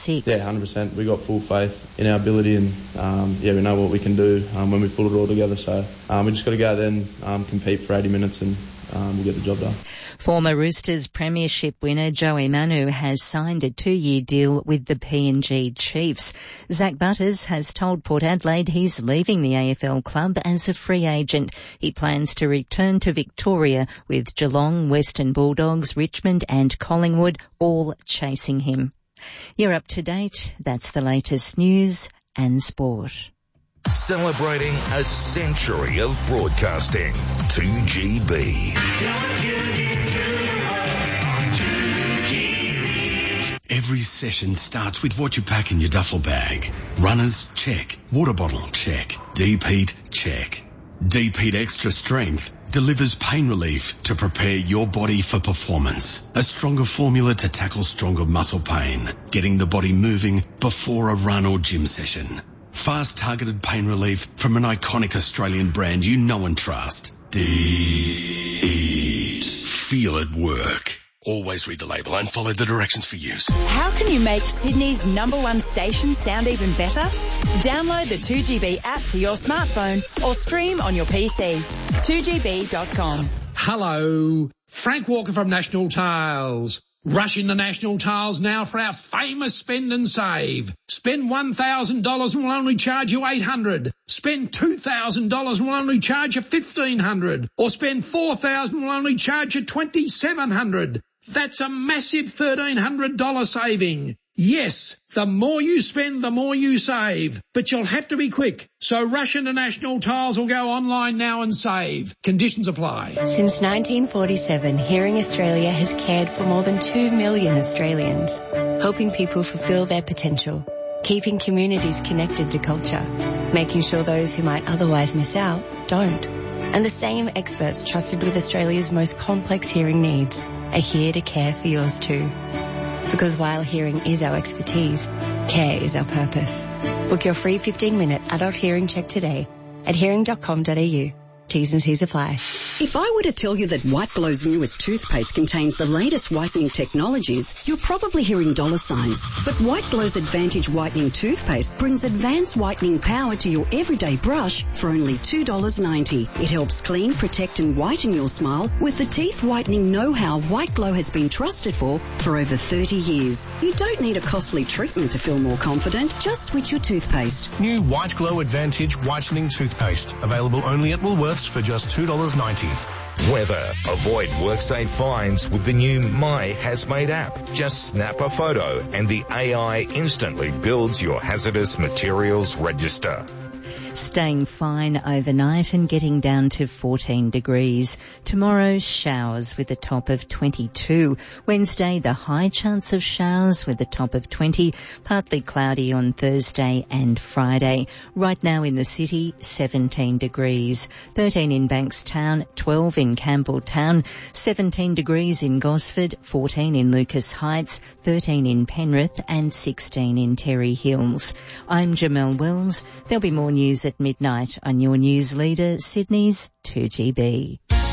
6. Yeah, 100%. We got full faith in our ability and, we know what we can do when we pull it all together. So we just got to go out there and compete for 80 minutes and we'll get the job done. Former Roosters premiership winner Joey Manu has signed a 2-year deal with the PNG Chiefs. Zach Butters has told Port Adelaide he's leaving the AFL club as a free agent. He plans to return to Victoria with Geelong, Western Bulldogs, Richmond and Collingwood all chasing him. You're up to date. That's the latest news and sport. Celebrating a century of broadcasting. 2GB. Every session starts with what you pack in your duffel bag. Runners, check. Water bottle, check. Deep heat, check. Deep Heat Extra Strength delivers pain relief to prepare your body for performance. A stronger formula to tackle stronger muscle pain. Getting the body moving before a run or gym session. Fast targeted pain relief from an iconic Australian brand you know and trust. Deep Heat. Feel it work. Always read the label and follow the directions for use. How can you make Sydney's #1 station sound even better? Download the 2GB app to your smartphone or stream on your PC. 2GB.com. Hello, Frank Walker from National Tiles. Rush into National Tiles now for our famous spend and save. Spend $1,000 and we'll only charge you $800. Spend $2,000 and we'll only charge you $1,500. Or spend $4,000 and we'll only charge you $2,700. That's a massive $1,300 saving. Yes, the more you spend, the more you save. But you'll have to be quick. So rush into National Tiles or go online now and save. Conditions apply. Since 1947, Hearing Australia has cared for more than 2 million Australians, helping people fulfil their potential, keeping communities connected to culture, making sure those who might otherwise miss out don't. And the same experts trusted with Australia's most complex hearing needs are here to care for yours too. Because while hearing is our expertise, care is our purpose. Book your free 15-minute adult hearing check today at hearing.com.au. T's and C's apply. If I were to tell you that White Glow's newest toothpaste contains the latest whitening technologies, you're probably hearing dollar signs. But White Glow's Advantage Whitening Toothpaste brings advanced whitening power to your everyday brush for only $2.90. It helps clean, protect and whiten your smile with the teeth whitening know-how White Glow has been trusted for over 30 years. You don't need a costly treatment to feel more confident. Just switch your toothpaste. New White Glow Advantage Whitening Toothpaste. Available only at Woolworths for just $2.90. Weather. Avoid WorkSafe fines with the new My HazMate app. Just snap a photo and the AI instantly builds your hazardous materials register. Staying fine overnight and getting down to 14 degrees. Tomorrow, showers with a top of 22. Wednesday, the high chance of showers with a top of 20. Partly cloudy on Thursday and Friday. Right now in the city, 17 degrees. 13 in Bankstown, 12 in Campbelltown, 17 degrees in Gosford, 14 in Lucas Heights, 13 in Penrith and 16 in Terry Hills. I'm Jamelle Wells. There'll be more news at midnight on your news leader, Sydney's 2GB.